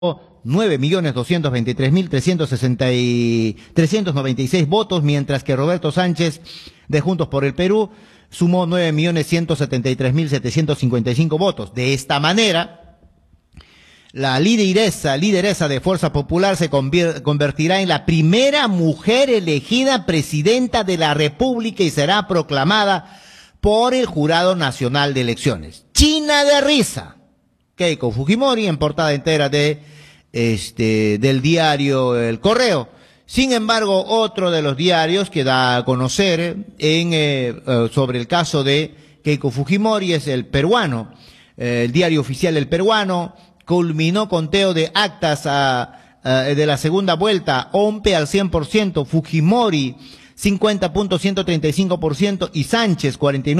9.223.396 votos, mientras que Roberto Sánchez de Juntos por el Perú sumó 9.173.755 votos. De esta manera, la lideresa de Fuerza Popular se convertirá en la primera mujer elegida presidenta de la República y será proclamada por el Jurado Nacional de Elecciones. China de risa. Keiko Fujimori en portada entera del diario El Correo. Sin embargo, otro de los diarios que da a conocer sobre el caso de Keiko Fujimori es el peruano. El diario oficial El Peruano culminó conteo de actas de la segunda vuelta, OMPE al 100%, Fujimori 50.135% y Sánchez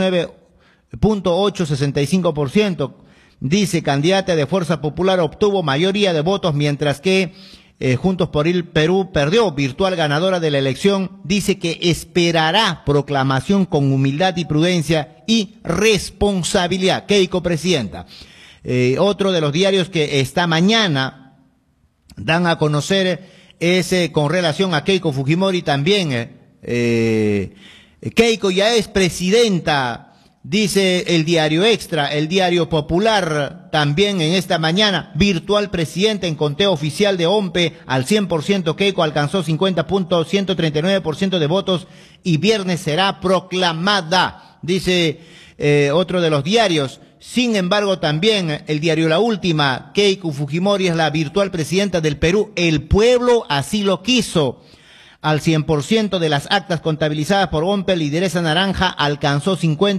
49.865%. Dice, candidata de Fuerza Popular obtuvo mayoría de votos, mientras que Juntos por el Perú perdió, virtual ganadora de la elección. Dice que esperará proclamación con humildad y prudencia y responsabilidad. Keiko presidenta. Otro de los diarios que esta mañana dan a conocer es con relación a Keiko Fujimori también. Keiko ya es presidenta. Dice el diario Extra, el diario Popular, también en esta mañana, virtual presidente en conteo oficial de OMPE al 100%, Keiko alcanzó 50.139% de votos y viernes será proclamada, dice otro de los diarios. Sin embargo, también el diario La Última, Keiko Fujimori es la virtual presidenta del Perú, el pueblo así lo quiso. Al 100% de las actas contabilizadas por OMPE, lideresa naranja alcanzó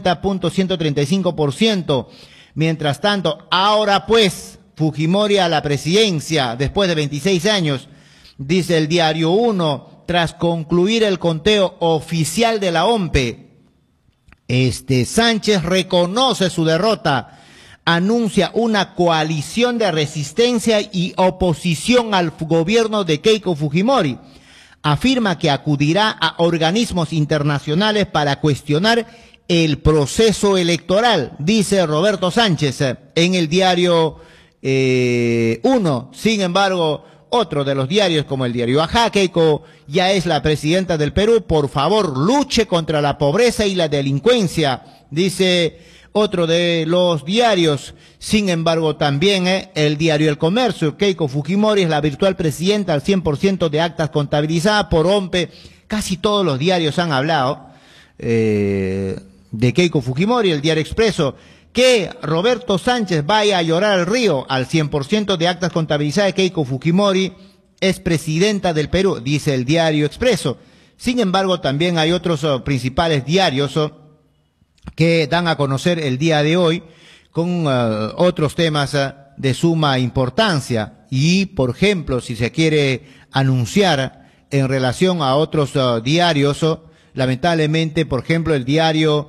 50.135%. Mientras tanto, ahora pues, Fujimori a la presidencia después de 26 años, dice el diario Uno, tras concluir el conteo oficial de la OMPE, Sánchez reconoce su derrota, anuncia una coalición de resistencia y oposición al gobierno de Keiko Fujimori. Afirma que acudirá a organismos internacionales para cuestionar el proceso electoral, dice Roberto Sánchez en el diario Uno. Sin embargo, otro de los diarios, como el diario Ajá, Keiko ya es la presidenta del Perú, por favor, luche contra la pobreza y la delincuencia, dice otro de los diarios. Sin embargo, también el diario El Comercio, Keiko Fujimori es la virtual presidenta al 100% de actas contabilizadas por OMPE. Casi todos los diarios han hablado de Keiko Fujimori. El diario Expreso, que Roberto Sánchez vaya a llorar al río, al 100% de actas contabilizadas. Keiko Fujimori es presidenta del Perú, dice el diario Expreso. Sin embargo, también hay otros principales diarios que dan a conocer el día de hoy con otros temas de suma importancia. Y, por ejemplo, si se quiere anunciar en relación a otros diarios, lamentablemente, por ejemplo, el diario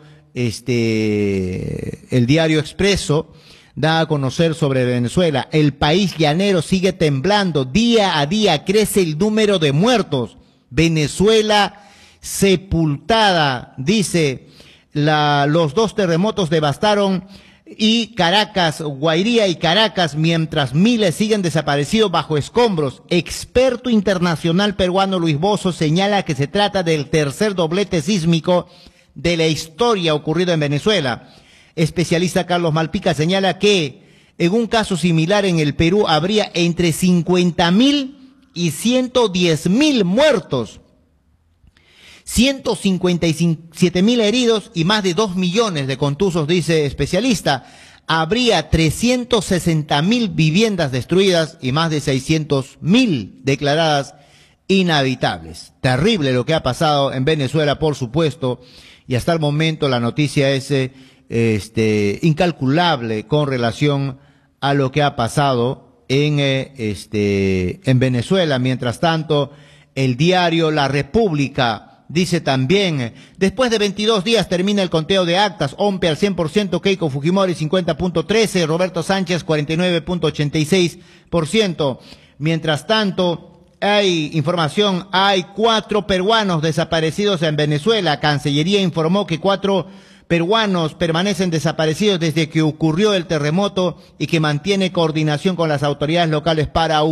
Expreso da a conocer sobre Venezuela. El país llanero sigue temblando, día a día crece el número de muertos. Venezuela sepultada, dice. Los dos terremotos devastaron y Caracas, Guairía y Caracas, mientras miles siguen desaparecidos bajo escombros. Experto internacional peruano Luis Bozo señala que se trata del tercer doblete sísmico de la historia ocurrido en Venezuela. Especialista Carlos Malpica señala que en un caso similar en el Perú habría entre 50.000 y 110.000 muertos. 157.000 heridos y más de 2 millones de contusos, dice especialista. Habría 360.000 viviendas destruidas y más de 600.000 declaradas inhabitables. Terrible lo que ha pasado en Venezuela, por supuesto, y hasta el momento la noticia es incalculable con relación a lo que ha pasado en Venezuela. Mientras tanto, el diario La República dice también, después de 22 días termina el conteo de actas, OMPE al 100%, Keiko Fujimori 50.13%, Roberto Sánchez 49.86%. Mientras tanto, hay información, hay 4 peruanos desaparecidos en Venezuela. Cancillería informó que 4 peruanos permanecen desaparecidos desde que ocurrió el terremoto y que mantiene coordinación con las autoridades locales para